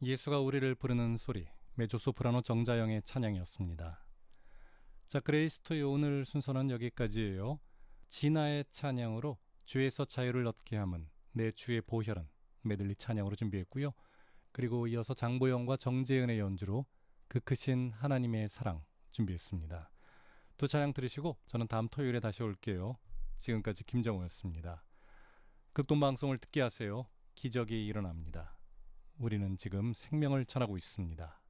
예수가 우리를 부르는 소리, 메조소프라노 정자영의 찬양이었습니다. 자, 그레이스토의 오늘 순서는 여기까지예요. 진아의 찬양으로 주에서 자유를 얻게 함은 내 주의 보혈은 메들리 찬양으로 준비했고요. 그리고 이어서 장보영과 정재은의 연주로 그 크신 하나님의 사랑 준비했습니다. 두 찬양 들으시고 저는 다음 토요일에 다시 올게요. 지금까지 김정우였습니다. 극동방송을 듣게 하세요. 기적이 일어납니다. 우리는 지금 생명을 전하고 있습니다.